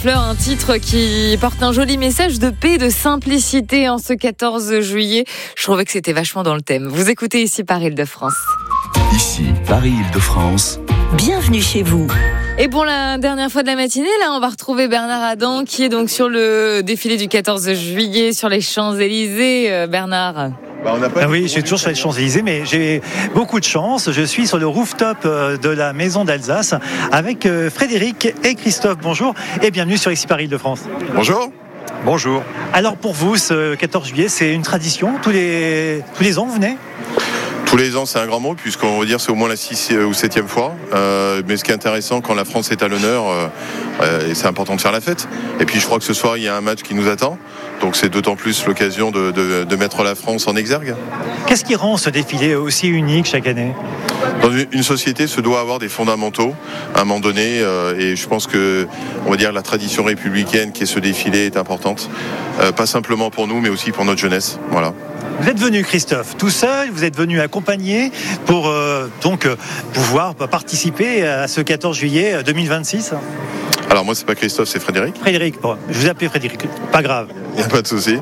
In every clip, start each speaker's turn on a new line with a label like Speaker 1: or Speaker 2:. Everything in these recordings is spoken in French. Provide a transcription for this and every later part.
Speaker 1: Fleur, un titre qui porte un joli message de paix, de simplicité en ce 14 juillet. Je trouvais que c'était vachement dans le thème. Vous écoutez ici Paris Île-de-France.
Speaker 2: Ici Paris Île-de-France.
Speaker 3: Bienvenue chez vous.
Speaker 1: Et pour la dernière fois de la matinée, là, on va retrouver Bernard Adam qui est donc sur le défilé du 14 juillet sur les Champs-Élysées. Bernard.
Speaker 4: Oui, je suis toujours sur les Champs-Élysées, mais j'ai beaucoup de chance. Je suis sur le rooftop de la Maison d'Alsace avec Frédéric et Christophe. Bonjour et bienvenue sur ici Paris Île-de-France.
Speaker 5: Bonjour. Bonjour.
Speaker 4: Alors pour vous, ce 14 juillet, c'est une tradition. Tous les ans, vous venez ?
Speaker 5: Tous les ans, c'est un grand mot, puisqu'on va dire c'est au moins la 6e ou 7e fois. Mais ce qui est intéressant, quand la France est à l'honneur, c'est important de faire la fête. Et puis je crois que ce soir, il y a un match qui nous attend. Donc c'est d'autant plus l'occasion de mettre la France en exergue.
Speaker 4: Qu'est-ce qui rend ce défilé aussi unique chaque année ?
Speaker 5: Dans une société, se doit avoir des fondamentaux à un moment donné. Et je pense que, on va dire, la tradition républicaine qui est ce défilé est importante. Pas simplement pour nous, mais aussi pour notre jeunesse. Voilà.
Speaker 4: Vous êtes venu, Christophe, tout seul, vous êtes venu accompagné pour pouvoir participer à ce 14 juillet 2026 ?
Speaker 5: Alors moi, c'est pas Christophe, c'est Frédéric.
Speaker 4: Frédéric, je vous appelais Frédéric, pas grave.
Speaker 5: Il n'y a pas de souci.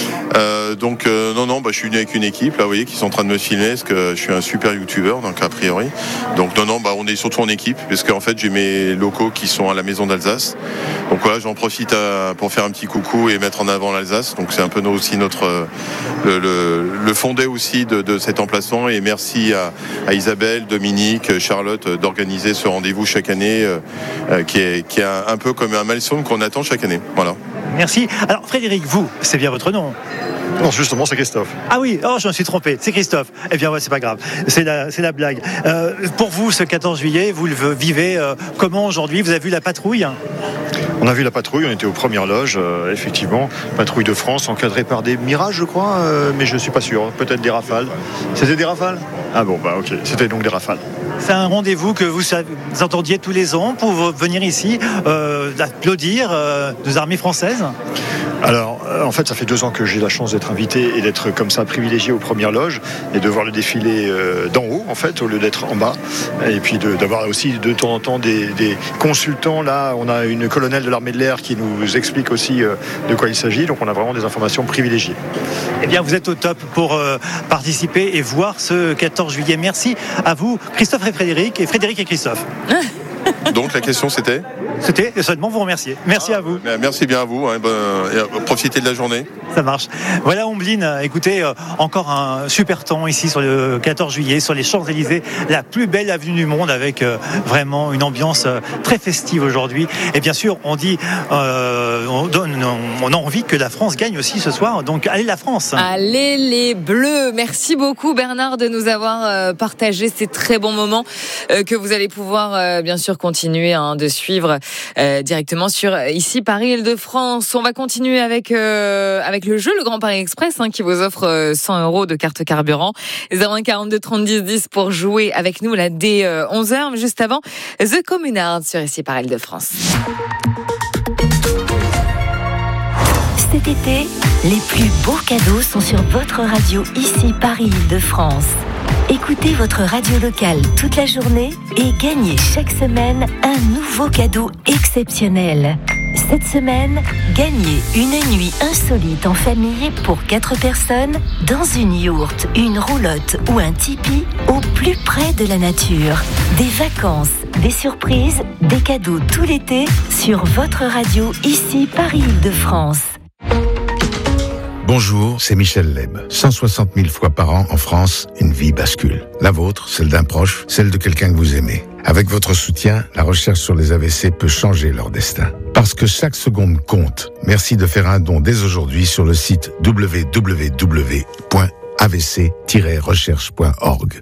Speaker 5: Je suis venu avec une équipe, là, vous voyez, qui sont en train de me filmer, parce que je suis un super youtubeur, donc a priori. Donc on est surtout en équipe, parce qu'en fait, j'ai mes locaux qui sont à la Maison d'Alsace. Donc voilà, j'en profite pour faire un petit coucou et mettre en avant l'Alsace. Donc c'est un peu aussi notre le fondé aussi de cet emplacement. Et merci à Isabelle, Dominique, Charlotte d'organiser ce rendez-vous chaque année, qui est un peu comme un milestone qu'on attend chaque année. Voilà.
Speaker 4: Merci. Alors Frédéric, vous, c'est bien votre nom ?
Speaker 5: Non, justement, c'est Christophe.
Speaker 4: Ah oui, je me suis trompé, c'est Christophe. Eh bien, ouais, c'est pas grave, c'est la blague. Pour vous, ce 14 juillet, vous le vivez comment aujourd'hui ? Vous avez vu la patrouille ?
Speaker 6: On a vu la patrouille, on était aux premières loges, effectivement. Patrouille de France, encadrée par des Mirages, je crois, mais je ne suis pas sûr. Peut-être des Rafales. C'était des Rafales ? Ah bon, ok, c'était donc des Rafales.
Speaker 4: C'est un rendez-vous que vous entendiez tous les ans pour venir ici applaudir nos armées françaises ?
Speaker 6: Alors, en fait, ça fait 2 ans que j'ai la chance d'être invité et d'être comme ça privilégié aux premières loges et de voir le défilé d'en haut, en fait, au lieu d'être en bas. Et puis d'avoir aussi de temps en temps des consultants. Là, on a une colonelle de l'armée de l'air qui nous explique aussi de quoi il s'agit. Donc, on a vraiment des informations privilégiées.
Speaker 4: Eh bien, vous êtes au top pour participer et voir ce 14 juillet. Merci à vous, Christophe et Frédéric et Christophe.
Speaker 5: Donc, la question, c'était ?
Speaker 4: C'était seulement vous remercier. Merci à vous.
Speaker 5: Merci bien à vous. Profitez de la journée.
Speaker 4: Ça marche. Voilà Omblin, écoutez, encore un super temps ici sur le 14 juillet, sur les Champs-Élysées, la plus belle avenue du monde avec vraiment une ambiance très festive aujourd'hui. Et bien sûr, on dit, on a envie que la France gagne aussi ce soir. Donc, allez la France.
Speaker 1: Allez les Bleus. Merci beaucoup Bernard de nous avoir partagé ces très bons moments que vous allez pouvoir bien sûr continuer de suivre directement sur ici Paris Île-de-France. On va continuer avec le jeu Le Grand Paris Express qui vous offre 100 € de carte carburant. 01 42 30 10 10 pour jouer avec nous là dès 11h. Mais juste avant, The Communards sur ici Paris Île-de-France.
Speaker 3: Cet été, les plus beaux cadeaux sont sur votre radio ici Paris Île-de-France. Écoutez votre radio locale toute la journée et gagnez chaque semaine un nouveau cadeau exceptionnel. Cette semaine, gagnez une nuit insolite en famille pour 4 personnes dans une yourte, une roulotte ou un tipi au plus près de la nature. Des vacances, des surprises, des cadeaux tout l'été sur votre radio ici Paris Île-de-France.
Speaker 7: Bonjour, c'est Michel Leb. 160 000 fois par an en France, une vie bascule. La vôtre, celle d'un proche, celle de quelqu'un que vous aimez. Avec votre soutien, la recherche sur les AVC peut changer leur destin. Parce que chaque seconde compte. Merci de faire un don dès aujourd'hui sur le site www.avc-recherche.org.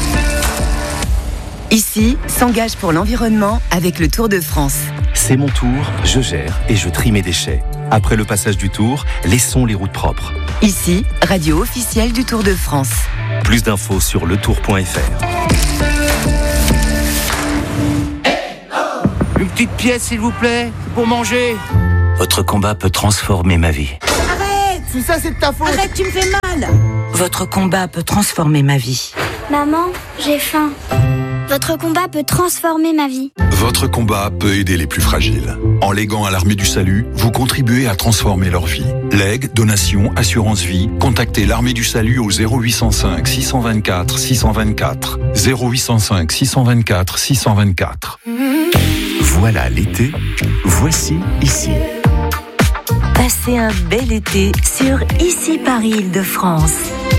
Speaker 8: Ici, s'engage pour l'environnement avec le Tour de France.
Speaker 2: C'est mon tour, je gère et je trie mes déchets. Après le passage du Tour, laissons les routes propres.
Speaker 8: Ici, radio officielle du Tour de France.
Speaker 2: Plus d'infos sur letour.fr.
Speaker 9: Une petite pièce, s'il vous plaît, pour manger.
Speaker 10: Votre combat peut transformer ma vie.
Speaker 9: Arrête! Tout ça, c'est de ta faute!
Speaker 11: Arrête, tu me fais mal!
Speaker 8: Votre combat peut transformer ma vie.
Speaker 11: Maman, j'ai faim. Votre combat peut transformer ma vie.
Speaker 12: Votre combat peut aider les plus fragiles. En léguant à l'Armée du Salut, vous contribuez à transformer leur vie. Legs, donations, assurance vie, contactez l'Armée du Salut au 0805 624 624. 0805 624 624.
Speaker 2: Voilà l'été, voici ici.
Speaker 3: Passez un bel été sur Ici Paris Île-de-France.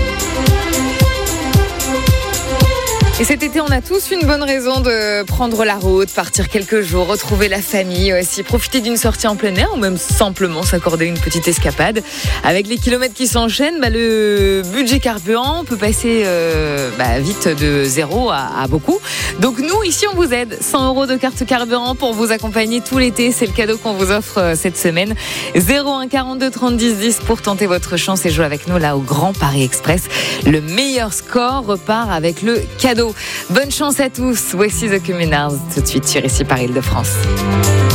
Speaker 1: Et cet été, on a tous une bonne raison de prendre la route, partir quelques jours, retrouver la famille aussi, profiter d'une sortie en plein air ou même simplement s'accorder une petite escapade. Avec les kilomètres qui s'enchaînent, le budget carburant peut passer vite de 0 à beaucoup. Donc nous, ici, on vous aide. 100 € de carte carburant pour vous accompagner tout l'été. C'est le cadeau qu'on vous offre cette semaine. 01 42 30 10 10 pour tenter votre chance et jouer avec nous là au Grand Paris Express. Le meilleur score repart avec le cadeau. Bonne chance à tous. Voici The Communards tout de suite sur Ici Paris Île-de-France.